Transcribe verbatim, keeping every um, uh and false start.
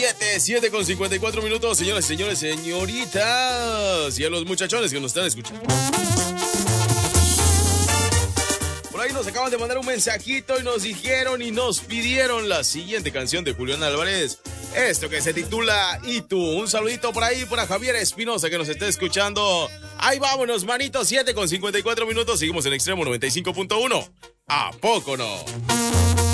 siete, siete con cincuenta y cuatro minutos, señoras y señores, señoritas, y a los muchachones que nos están escuchando. Por ahí nos acaban de mandar un mensajito y nos dijeron y nos pidieron la siguiente canción de Julián Álvarez. Esto que se titula ¿Y tú? Un saludito por ahí para Javier Espinosa que nos está escuchando. Ahí vámonos, manito, siete con cincuenta y cuatro minutos. Seguimos en Extremo noventa y cinco punto uno. ¿A poco no?